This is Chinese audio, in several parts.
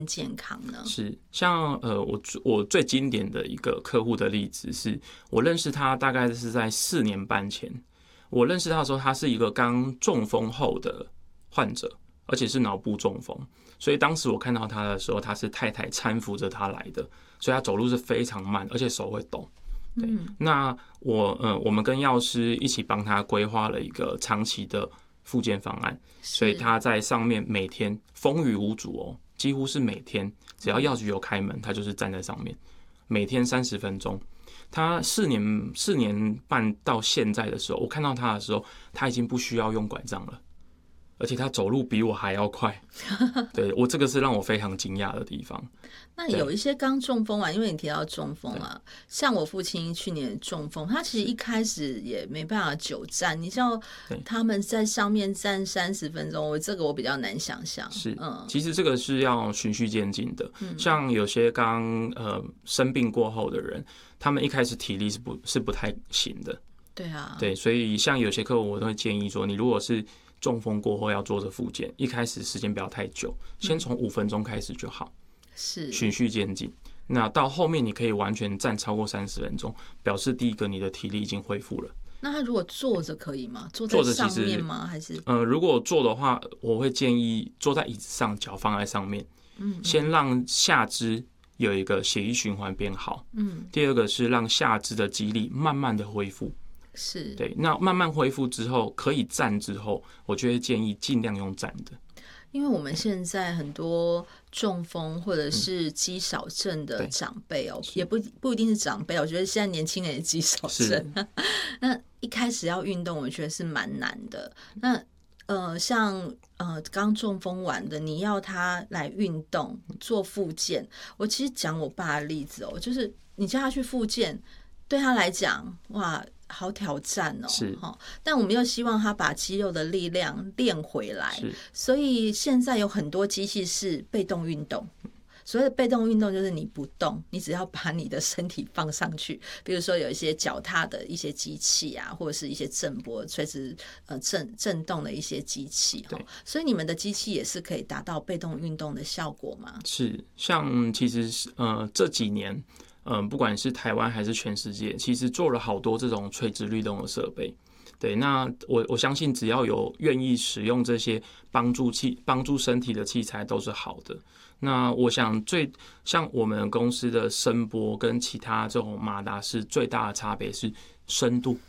健康呢？ 是像我最经典的一个客户的例子是，我认识他大概是在4年半前。我认识他的时候，他是一个刚中风后的患者，而且是脑部中风。所以当时我看到他的时候，他是太太搀扶着他来的，所以他走路是非常慢，而且手会抖。对，那我们跟药师一起帮他规划了一个长期的复健方案，所以他在上面每天风雨无阻哦。几乎是每天，只要药局有开门，他就是站在上面，每天30分钟。他4年半到现在的时候，我看到他的时候，他已经不需要用拐杖了，而且他走路比我还要快。对，这个是让我非常惊讶的地方。 那有一些刚中风因为你提到中风像我父亲去年中风，他其实一开始也没办法久站，你知道他们在上面站30分钟，这个我比较难想象。 是，其实这个是要循序渐进的。像有些刚生病过后的人，他们一开始体力是不太行的。 对啊， 对，所以像有些客户我都会建议说，你如果是中风过后要做的复健，一开始时间不要太久，先从5分钟开始就好。 是循序渐进，那到后面你可以完全站超过30分钟，表示第一个你的体力已经恢复了。 那他如果坐着可以吗？坐在上面吗？还是如果坐的话，我会建议坐在椅子上，脚放在上面，先让下肢有一个血液循环变好。第二个是让下肢的肌力慢慢的恢复。 是， 对，那慢慢恢复之后，可以站之后，我就会建议尽量用站的。 因为我们现在很多中风或者是肌少症的长辈也不一定是长辈，我觉得现在年轻人也肌少症。那一开始要运动，我觉得是蛮难的。那像刚中风完的，你要他来运动做复健，我其实讲我爸的例子就是你叫他去复健，对他来讲，哇，好挑战是， 但我们又希望他把肌肉的力量练回来，所以现在有很多机器是被动运动。所谓的被动运动就是你不动，你只要把你的身体放上去，比如说有一些脚踏的一些机器或者是一些震波垂直震动的一些机器。所以你们的机器也是可以达到被动运动的效果吗？ 是，像其实这几年不管是台湾还是全世界，其实做了好多这种垂直律动的设备。对，那我相信只要有愿意使用这些帮助身体的器材都是好的。那我想像我们公司的声波跟其他这种马达式最大的差别是深度。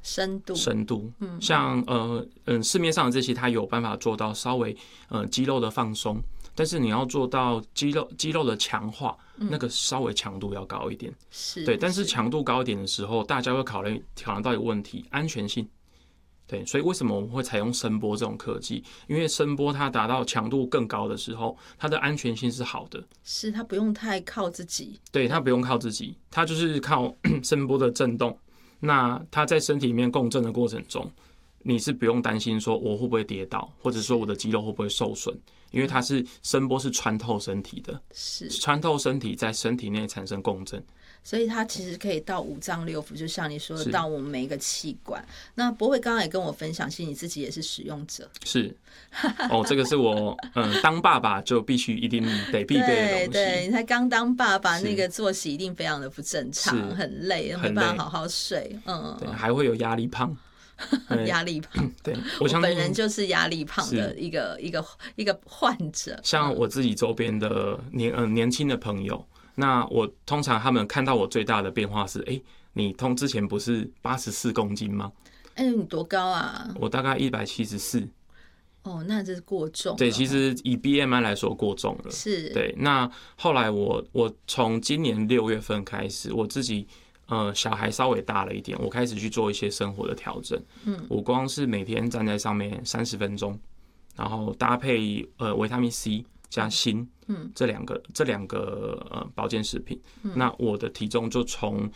像市面上的这些它有办法做到稍微肌肉的放松，但是你要做到肌肉的强化，那个稍微强度要高一点。对，但是强度高一点的时候，大家会考量到一个问题，安全性。对，所以为什么我们会采用声波这种科技？因为声波它达到强度更高的时候，它的安全性是好的。 是，它不用太靠自己。 对，它不用靠自己，它就是靠声波的震动。那它在身体里面共振的过程中，你是不用担心说我会不会跌倒，或者说我的肌肉会不会受损，因为它是声波是穿透身体的，是穿透身体在身体内产生共振。 所以它其实可以到5脏6腑，就像你说的，到我们每一个器官。那博慧刚刚也跟我分享，其实你自己也是使用者。 是，这个是我当爸爸就一定得必备的东西。 对，你才刚当爸爸，那个作息一定非常的不正常，很累，没办法好好睡。 对，还会有压力胖。 压力胖， 对， 我本人就是压力胖的一个患者。 像我自己周边的年轻的朋友。那我通常他们看到我最大的变化是，你之前不是84公斤吗？ 你多高啊？ 我大概174。 那这是过重了。 对，其实以 BMI 来说过重了。 是。 对，那后来我从今年6月份开始，我自己小孩稍微大了一点，我开始去做一些生活的调整。我光是每天站在上面30分钟，然后搭配维他命 C。加锌，这两个保健食品，那我的体重就从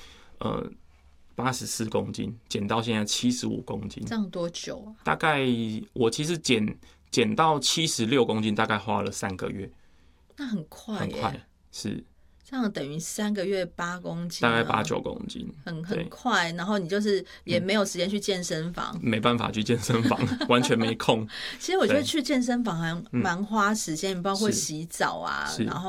84公斤减到现在75公斤。 这样多久啊？ 大概我其实减到76公斤，大概花了3个月。 那很快耶， 很快，是。 这样等于3个月8公斤， 大概8、9公斤， 很快。然后你就是也没有时间去健身房， 没办法去健身房，完全没空。 其实我觉得去健身房还蛮花时间，包括洗澡然后